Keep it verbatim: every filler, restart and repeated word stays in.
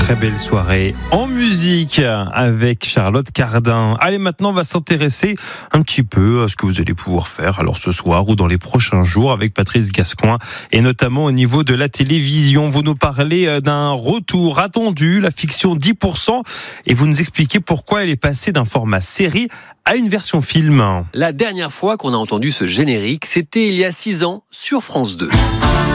Très belle soirée en musique avec Charlotte Cardin. Allez, maintenant on va s'intéresser un petit peu à ce que vous allez pouvoir faire alors ce soir ou dans les prochains jours avec Patrice Gascoin et notamment au niveau de la télévision. Vous nous parlez d'un retour attendu, la fiction dix pour cent, et vous nous expliquez pourquoi elle est passée d'un format série à une version film. La dernière fois qu'on a entendu ce générique, c'était il y a six ans sur France deux.